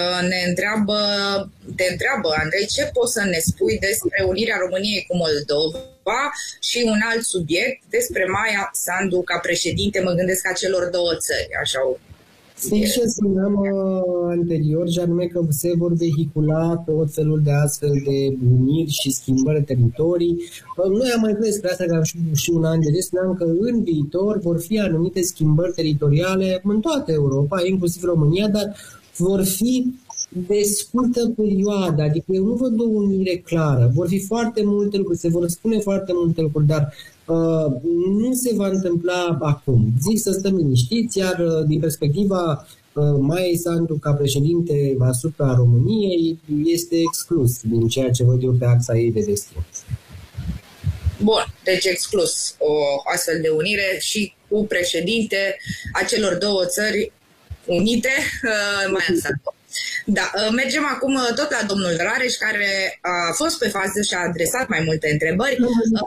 te întreabă, Andrei, ce poți să ne spui despre unirea României cu Moldova și un alt subiect despre Maia Sandu ca președinte, mă gândesc a celor două țări, așa. Ce spuneam anterior, și anume că se vor vehicula tot felul de astfel de uniri și schimbări de teritorii. Noi am mai spus despre asta, că am și un an de zi, spuneam că în viitor vor fi anumite schimbări teritoriale în toată Europa, inclusiv România, dar vor fi de scurtă perioadă, adică eu nu văd o unire clară. Vor fi foarte multe lucruri, se vor spune foarte multe lucruri, dar nu se va întâmpla acum. Zic să stăm liniștiți, iar din perspectiva Maiei Sandu ca președinte asupra României este exclus din ceea ce văd eu pe axa ei de destin. Bun, deci exclus o astfel de unire și cu președinte a celor două țări unite, Maia Sandu. Da, mergem acum tot la domnul Rareș, care a fost pe fază și a adresat mai multe întrebări.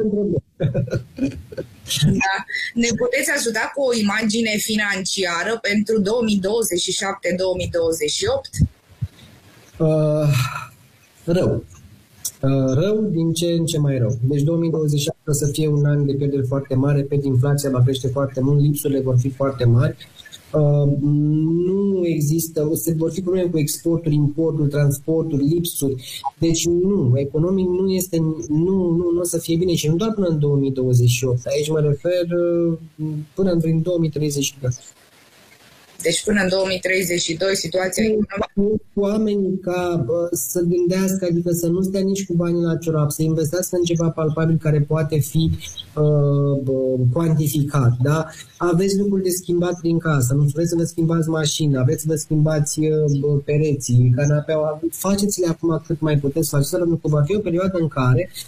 Da. Ne puteți ajuta cu o imagine financiară pentru 2027-2028? Rău. Rău, din ce în ce mai rău. Deci 2027 o să fie un an de pierderi foarte mare, pe inflația va crește foarte mult, lipsurile vor fi foarte mari. Nu există, vor fi probleme cu exportul, importul, transportul, lipsuri. Deci nu, economic nu o să fie bine și nu doar până în 2028. Aici mă refer până în 2032. Deci până în 2032 situația economică. Oamenii să gândească, adică să nu stea nici cu banii la ciorap, să investească în ceva palpabil care poate fi cuantificat. Da? Aveți lucruri de schimbat prin casă, nu vreți să vă schimbați mașina, vreți să vă schimbați pereții, canapeaua, faceți-le acum cât mai puteți face, pentru că va fi o perioadă în care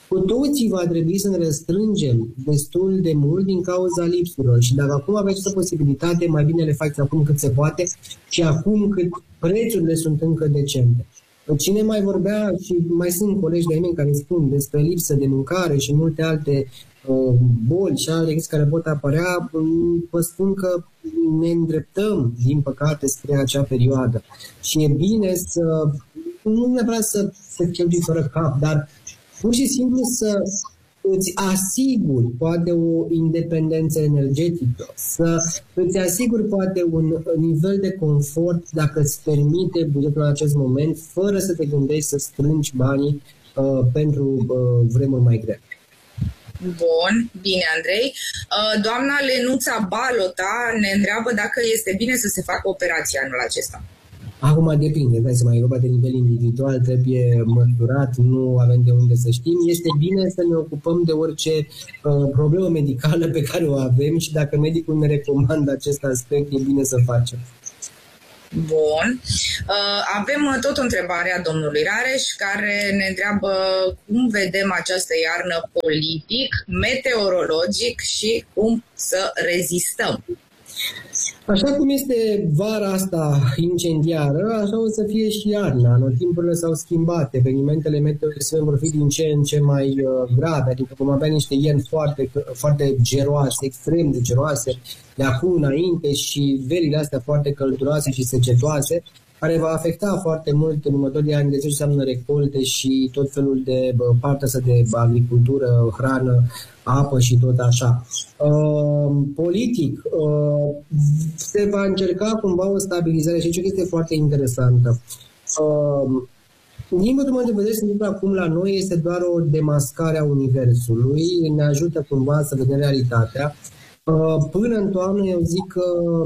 Cu toții va trebui să ne restrângem destul de mult din cauza lipsurilor și dacă acum aveți această posibilitate, mai bine le faceți acum cât se poate și acum cât prețurile sunt încă decente. Cine mai vorbea și mai sunt colegi de-ai mei care spun despre lipsă de mâncare și multe alte boli și alte care pot apărea, vă spun că ne îndreptăm, din păcate, spre acea perioadă. Și e bine să, nu neapărat să cheltui fără cap, dar pur și simplu să îți asiguri poate o independență energetică, să îți asiguri poate un nivel de confort dacă îți permite bugetul în acest moment, fără să te gândești să strângi banii pentru vremuri mai grele. Bun, bine, Andrei. Doamna Lenuța Balota ne întreabă dacă este bine să se facă operația anul acesta. Acum depinde, dai seama, e vorba de nivel individual, trebuie măsurat, nu avem de unde să știm. Este bine să ne ocupăm de orice problemă medicală pe care o avem și dacă medicul ne recomandă acest aspect, e bine să facem. Bun. Avem tot o întrebare a domnului Rareș care ne întreabă cum vedem această iarnă politic, meteorologic și cum să rezistăm. Așa cum este vara asta incendiară, așa o să fie și iarna. Anotimpurile s-au schimbat, evenimentele meteorologice vor fi din ce în ce mai grave, adică vom avea niște ierni foarte, foarte geroase, extrem de geroase, de acum înainte și verile astea foarte călduroase și secetoase, care va afecta foarte mult în următorii ani, de ce înseamnă recolte și tot felul de partea asta de agricultură, hrană, apă și tot așa. Politic, se va încerca cumva o stabilizare și aici este foarte interesantă. Din punctul meu de vedere, se întâmplă acum la noi, este doar o demascare a universului, ne ajută cumva să vedem realitatea. Până în toamnă, eu zic că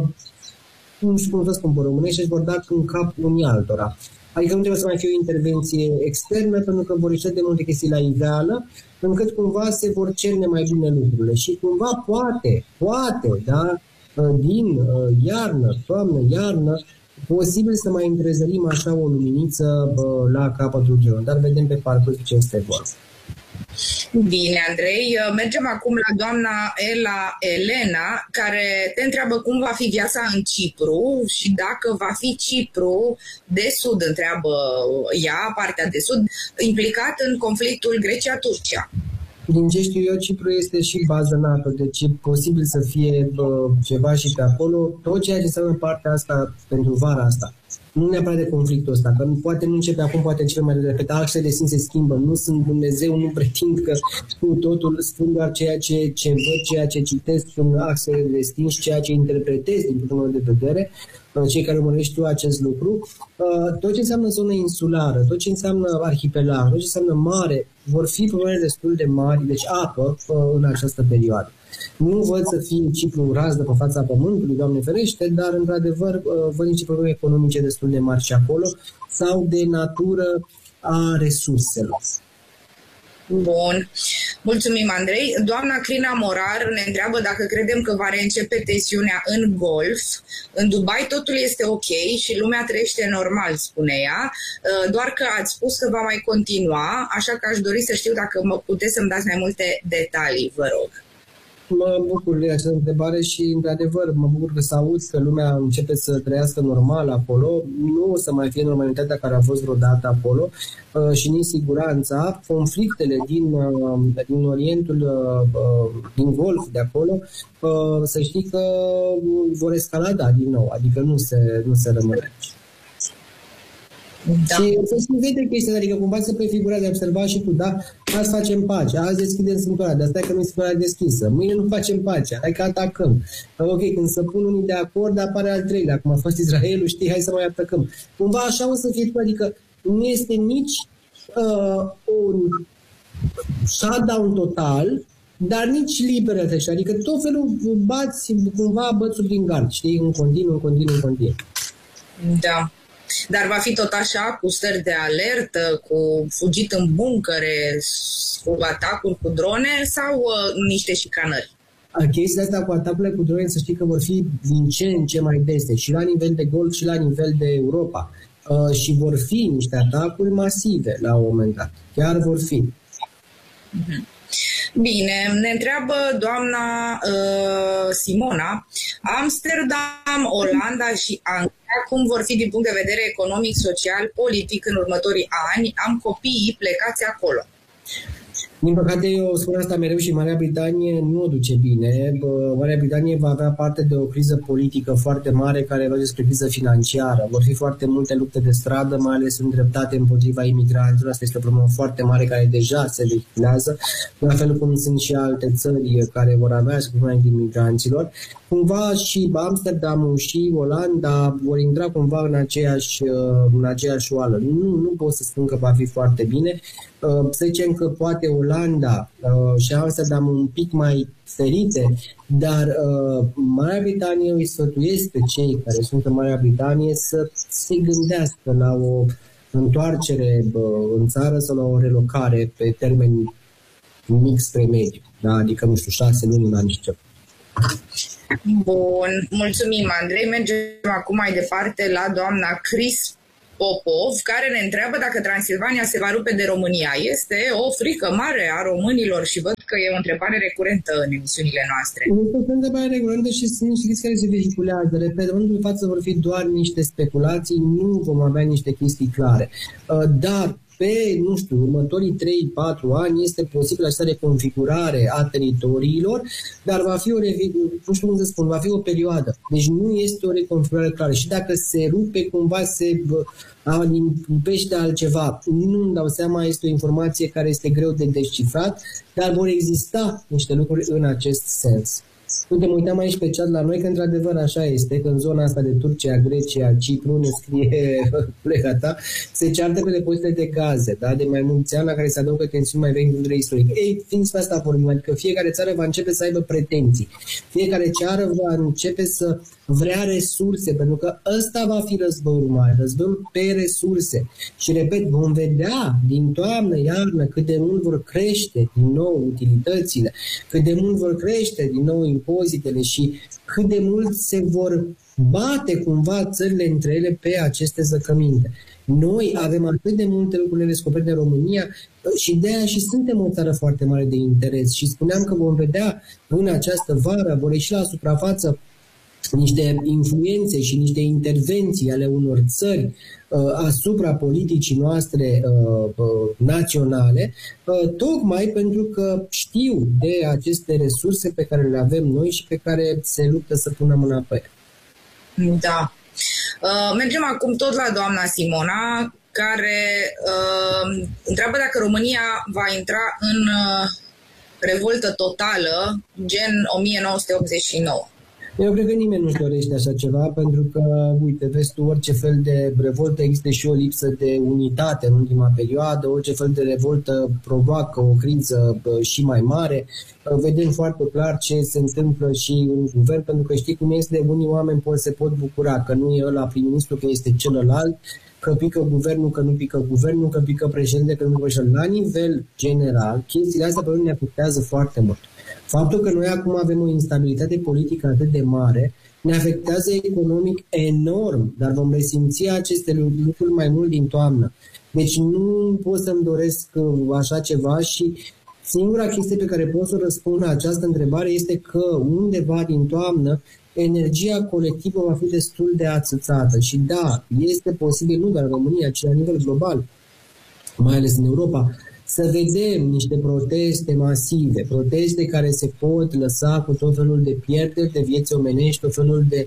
nu știu cum să spun pe românește, și vor da în cap unii altora. Adică nu trebuie să mai fie o intervenție externă, pentru că vor ieși de multe chestii la iveală, încât cumva se vor cerne mai bine lucrurile. Și cumva poate, da, din iarnă, toamnă-iarnă, posibil să mai întrezărim așa o luminiță la capătul drumului, dar vedem pe parcurs ce este vorba. Bine, Andrei. Mergem acum la doamna Elena, care te întreabă cum va fi viața în Cipru și dacă va fi Cipru de Sud, întreabă ea, partea de Sud, implicat în conflictul Grecia-Turcia. Din ce știu eu, Cipru este și bază NATO, deci e posibil să fie ceva și pe acolo, tot ceea ce înseamnă partea asta pentru vara asta. Nu neapărat de conflictul ăsta, că poate nu începe acum, poate începe mai repede. Axele de sine se schimbă. Nu sunt Dumnezeu, nu pretind că spun totul, spun doar ceea ce văd, ceea ce citesc, sunt axele de destin și ceea ce interpretez din punctul meu de vedere. Cei care urmăresc știu acest lucru. Tot ce înseamnă zonă insulară, tot ce înseamnă arhipelag, tot ce înseamnă mare, vor fi probleme destul de mari, deci apă în această perioadă. Nu văd să fie Cipru razdă pe fața pământului, Doamne ferește, dar într-adevăr văd niște probleme economice destul de mari și acolo sau de natură a resurselor. Bun. Mulțumim, Andrei. Doamna Crina Morar ne întreabă dacă credem că va reîncepe tensiunea în Golf. În Dubai totul este ok și lumea trăiește normal, spune ea, doar că ați spus că va mai continua, așa că aș dori să știu dacă puteți să-mi dați mai multe detalii, vă rog. Mă bucur de această întrebare și, într-adevăr, mă bucur că să aud că lumea începe să trăiască normal acolo. Nu o să mai fie normalitatea care a fost vreodată acolo și nici siguranța. Conflictele din Orientul, din Golf de acolo, să știi că vor escalada din nou, adică nu se rămâne. Da. Și să-ți vede chestia, adică cumva se prefigura de observat și tu, da? Azi facem pace, azi deschidem Sfântura, dar stai că nu e Sfântura deschisă, mâine nu facem pace, hai că atacăm. Ok, când se pun unii de acord, apare al treilea, cum a fost Israelul, știi, hai să mai atacăm. Cumva așa o să fie, adică nu este nici un shutdown total, dar nici liberă trece, adică tot felul bați cumva bățuri din gard, știi, în continuu. Da. Dar va fi tot așa, cu stări de alertă, cu fugit în buncăre, cu atacuri cu drone sau niște șicanări? Chestiile astea cu atacurile cu drone, să știi că vor fi din ce în ce mai dese, și la nivel de Golf și la nivel de Europa. Și vor fi niște atacuri masive la un moment dat. Chiar vor fi. Bine, ne întreabă doamna Simona, Amsterdam, Olanda și Anglia, cum vor fi din punct de vedere economic, social, politic în următorii ani? Am copii plecați acolo. Din păcate, eu spun asta mereu și Marea Britanie nu o duce bine. Marea Britanie va avea parte de o criză politică foarte mare care va despre criză financiară. Vor fi foarte multe lupte de stradă, mai ales îndreptate împotriva imigranților. Asta este o problemă foarte mare care deja se vehiculează, la fel cum sunt și alte țări care vor avea problema imigranților. Cumva și Amsterdamul și Olanda vor intra cumva în aceeași oală. Nu pot să spun că va fi foarte bine. Să zicem că poate Olanda și Amsterdam un pic mai ferite, dar Marea Britanie îi sfătuiesc pe cei care sunt în Marea Britanie să se gândească la o întoarcere în țară sau la o relocare pe termen mic spre mediu, da? Adică, nu știu, 6 luni, un an și ceva. Bun, mulțumim, Andrei. Mergem acum mai departe la doamna Chris Popov, care ne întreabă dacă Transilvania se va rupe de România. Este o frică mare a românilor și văd că e o întrebare recurentă în emisiunile noastre. Este o întrebare recurentă și sunt niște chestii care se vehiculează. Repet, în momentul de față vor fi doar niște speculații, nu vom avea niște chestii clare. Dar pe, nu știu, următorii 3-4 ani este posibil această reconfigurare a teritoriilor, dar va fi nu știu cum să spun, va fi o perioadă. Deci nu este o reconfigurare clară. Și dacă se rupe, cumva se limpește altceva. Nu-mi dau seama, este o informație care este greu de descifrat, dar vor exista niște lucruri în acest sens. Uite, mă uitam aici pe chat la noi că într-adevăr așa este, că în zona asta de Turcia, Grecia, Cipru, ne scrie colega ta, se ceartă pe depozitele de gaze, da? De mai mulți ani, la care se adaugă tensiuni mai vechi din punct de vedere istoric. Ei, fiind pe asta vorbim, adică fiecare țară va începe să aibă pretenții. Fiecare țară va începe să vrea resurse, pentru că ăsta va fi războiul mare, războiul pe resurse. Și repet, vom vedea din toamnă, iarnă, cât de mult vor crește din nou utilitățile, cât de mult vor crește din nou impozitele și cât de mult se vor bate cumva țările între ele pe aceste zăcăminte. Noi avem atât de multe lucruri descoperite în România și de aia și suntem o țară foarte mare de interes și spuneam că vom vedea în această vară, vor ieși la suprafață niște influențe și niște intervenții ale unor țări asupra politicii noastre naționale, tocmai pentru că știu de aceste resurse pe care le avem noi și pe care se luptă să pună mâna pe ele. Da. Mergem acum tot la doamna Simona, care întreabă dacă România va intra în revoltă totală, gen 1989. Eu cred că nimeni nu-și dorește așa ceva, pentru că, uite, vezi tu, orice fel de revoltă există și o lipsă de unitate în ultima perioadă, orice fel de revoltă provoacă o criză și mai mare. Vedem foarte clar ce se întâmplă și în guvern, pentru că știi cum este, unii oameni se pot bucura că nu e ăla prim-ministru, că este celălalt, că pică guvernul, că nu pică guvernul, că pică președinte, că nu pică președinte. La nivel general, chestiile astea pe noi ne afectează foarte mult. Faptul că noi acum avem o instabilitate politică atât de mare ne afectează economic enorm, dar vom resimți aceste lucruri mai mult din toamnă. Deci nu pot să-mi doresc așa ceva și singura chestie pe care pot să răspund la această întrebare este că undeva din toamnă energia colectivă va fi destul de ațățată și da, este posibil nu doar în România, ci la nivel global, mai ales în Europa, să vedem niște proteste masive, proteste care se pot lăsa cu tot felul de pierderi de vieți omenești, tot felul de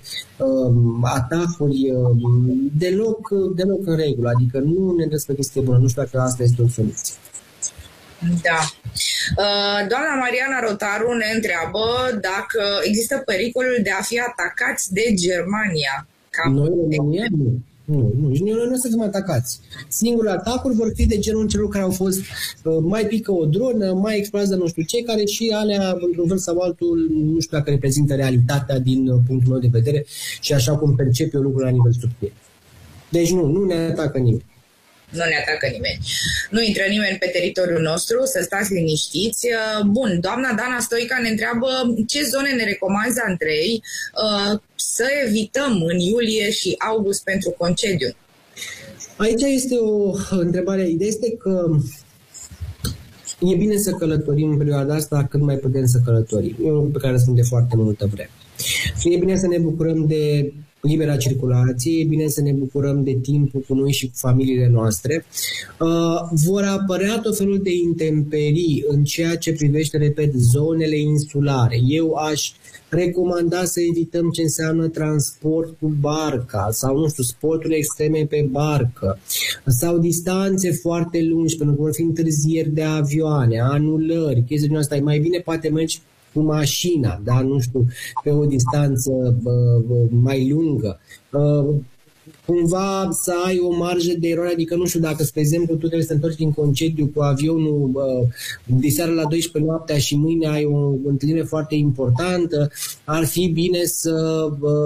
atacuri deloc în regulă. Adică nu ne dă pe chestie bună, nu știu dacă asta este o soluție. Da. Doamna Mariana Rotaru ne întreabă dacă există pericolul de a fi atacați de Germania. Noi, România, nu. Nu, nici noi nu o să fim atacați. Singurele atacuri vor fi de genul celor care au fost mai pică o dronă, mai explodează nu știu ce, care și alea, într-un fel sau altul, nu știu dacă reprezintă realitatea din punctul meu de vedere și așa cum percep eu lucrurile la nivel subtil. Deci nu ne atacă nimeni. Nu ne atacă nimeni. Nu intră nimeni pe teritoriul nostru, să stați liniștiți. Bun, doamna Dana Stoica ne întreabă ce zone ne recomanzi, Andrei, să evităm în iulie și august pentru concediu. Aici este o întrebare. Ideea este că E bine să călătorim în perioada asta cât mai putem să călătorim. E un lucru pe care răspund de foarte multă vreme. E bine să ne bucurăm de libera circulație, e bine să ne bucurăm de timpul cu noi și cu familiile noastre. Vor apărea tot felul de intemperii în ceea ce privește, repet, zonele insulare. Eu aș recomanda să evităm ce înseamnă transport cu barca sau, nu știu, sporturi extreme pe barcă sau distanțe foarte lungi, pentru că vor fi întârzieri de avioane, anulări, chestii din asta. E mai bine poate mergi cu mașina, da, nu știu, pe o distanță mai lungă. Cumva să ai o marjă de eroare, adică nu știu, dacă, spre exemplu, tu trebuie să te întorci din concediu cu avionul de seară la 12 noaptea și mâine ai o întâlnire foarte importantă, ar fi bine să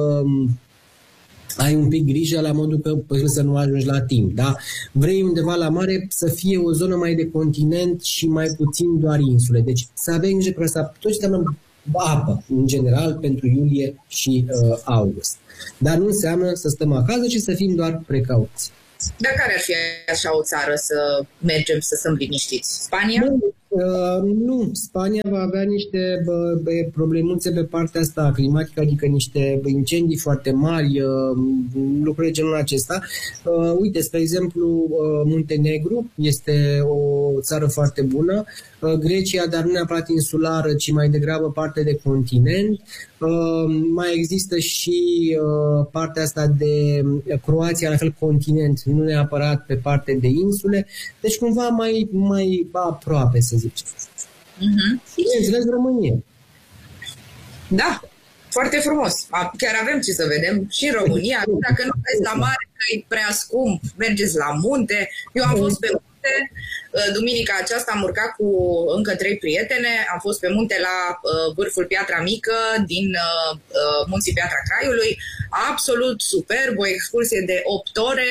ai un pic grijă la modul că să nu ajungi la timp, da? Vrei undeva la mare să fie o zonă mai de continent și mai puțin doar insule. Deci să avem grijă că asta tot ce înseamnă apă, în general, pentru iulie și august. Dar nu înseamnă să stăm acasă, ci să fim doar precauți. Dar care ar fi așa o țară să mergem să stăm liniștiți? Spania? Nu, Spania va avea niște problemuțe pe partea asta climatică, adică niște incendii foarte mari, lucruri de genul acesta. Uite, spre exemplu, Muntenegru este o țară foarte bună, Grecia, dar nu neapărat insulară, ci mai degrabă parte de continent. Mai există și partea asta de Croația, la fel continent, nu neapărat pe parte de insule, deci cumva mai aproape, să zicem. Bineînțeles, România. Da, foarte frumos. Chiar avem ce să vedem și în România. Dacă nu mergeți la mare, că e prea scump, mergeți la munte. Eu am fost pe munte, duminica aceasta am urcat cu încă 3 prietene, am fost pe munte la vârful Piatra Mică din munții Piatra Craiului. Absolut superb, o excursie de 8 ore.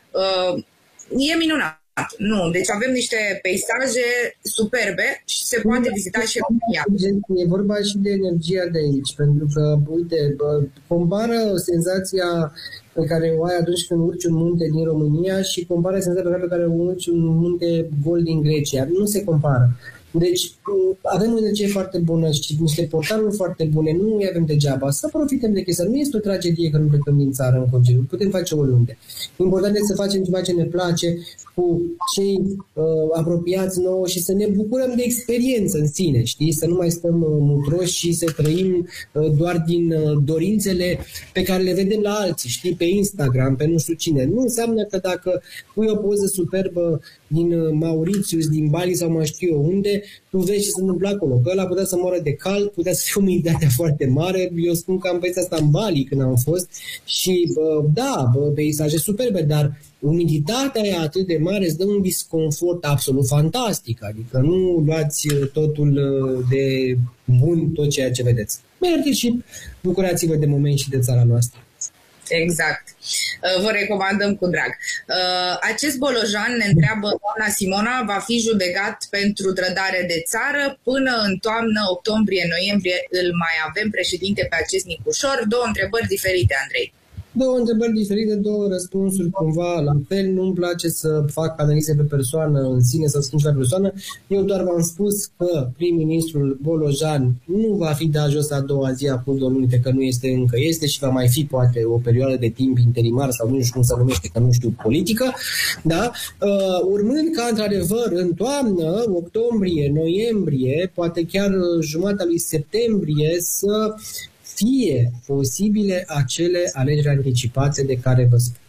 E minunat. Nu, deci avem niște peisaje superbe și se poate vizita și România. E vorba și de energia de aici, pentru că, uite, compară senzația pe care o ai atunci când urci un munte din România și compară senzația pe care o urci un munte gol din Grecia. Nu se compară. Deci avem o energie foarte bună și niște portaruri foarte bune, nu îi avem degeaba. Să profităm de chestia. Nu este o tragedie că nu plecăm din țară în concediu. Putem face oriunde. Important este să facem ceva ce ne place cu cei apropiați nouă și să ne bucurăm de experiență în sine, știi? Să nu mai stăm mutroși și să trăim doar din dorințele pe care le vedem la alții, știi? Pe Instagram, pe nu știu cine. Nu înseamnă că dacă pui o poză superbă din Mauritius, din Bali sau mai știu eu unde, tu vezi ce se întâmplă acolo. Că ăla putea să moară de cald, putea să fie umiditatea foarte mare. Eu spun că am văzut asta în Bali când am fost și da, peisaje superbe, dar umiditatea e atât de mare, îți dă un disconfort absolut fantastic. Adică nu luați totul de bun, tot ceea ce vedeți. Mergeți și bucurați-vă de moment și de țara noastră. Exact. Vă recomandăm cu drag. Acest bolojan, ne întreabă doamna Simona, va fi judecat pentru trădare de țară. Până în toamnă, octombrie-noiembrie îl mai avem președinte pe acest Nicușor. 2 întrebări diferite, Andrei. 2 întrebări diferite, 2 răspunsuri cumva la fel. Nu-mi place să fac analize pe persoană în sine, să spun la persoană. Eu doar v-am spus că prim-ministrul Bolojan nu va fi dat jos a doua zi acum 2 luni, că nu este încă este și va mai fi poate o perioadă de timp interimar sau nu știu cum se numește, că nu știu politică, da? Urmând ca într-adevăr în toamnă, octombrie, noiembrie, poate chiar jumătatea lui septembrie să fie posibile acele alegeri anticipate de care vă spun.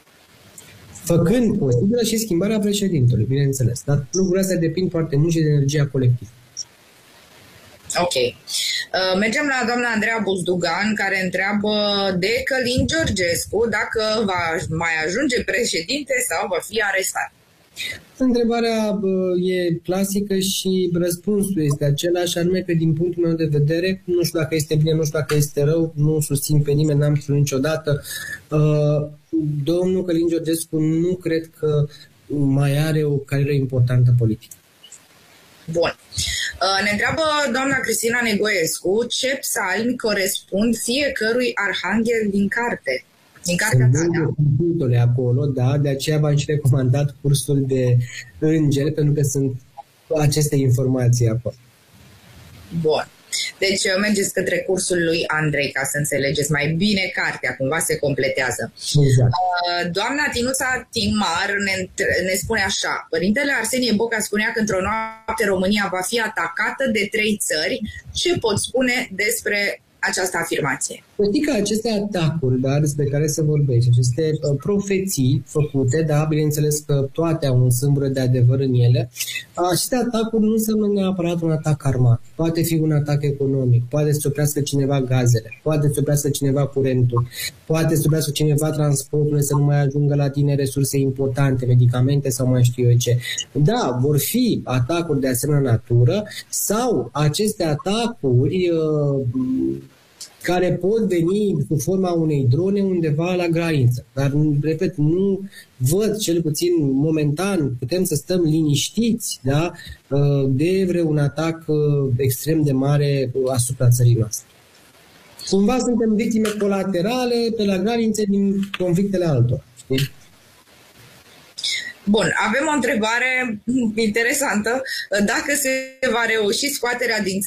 Făcând posibilă și schimbarea președintelui, bineînțeles. Dar lucrurile astea depind foarte mult și de energia colectivă. Ok. Mergem la doamna Andreea Buzdugan, care întreabă de Călin Georgescu dacă va mai ajunge președinte sau va fi arestat. Întrebarea e clasică și răspunsul este același, anume că din punctul meu de vedere, nu știu dacă este bine, nu știu dacă este rău, nu susțin pe nimeni, n-am spus niciodată. Domnul Călin Georgescu nu cred că mai are o carieră importantă politică. Bun. Ne întreabă doamna Cristina Negoescu ce psalmi corespund fiecărui arhanghel din carte. Din cartea ta, da? Acolo, da, de aceea v-am și recomandat cursul de îngeri, pentru că sunt aceste informații acolo. Bun. Deci mergeți către cursul lui Andrei ca să înțelegeți mai bine cartea, cumva se completează. Exact. Doamna Tinuța Timar ne spune așa: Părintele Arsenie Boca spunea că într-o noapte România va fi atacată de 3 țări. Ce pot spune despre această afirmație? Știi că aceste atacuri, dar despre care se vorbește, aceste profeții făcute, da, bineînțeles că toate au un sâmbură de adevăr în ele, aceste atacuri nu înseamnă neapărat un atac armat. Poate fi un atac economic, poate să oprească cineva gazele, poate să oprească cineva curentul, poate să oprească cineva transportul, să nu mai ajungă la tine resurse importante, medicamente sau mai știu eu ce. Da, vor fi atacuri de asemenea natură sau aceste atacuri care pot veni sub forma unei drone undeva la graniță. Dar, repet, nu văd, cel puțin momentan, putem să stăm liniștiți, da, de vreun atac extrem de mare asupra țării noastre. Cumva suntem victime colaterale pe la granițe din conflictele altora. Știi? Bun, avem o întrebare interesantă. Dacă se va reuși scoaterea din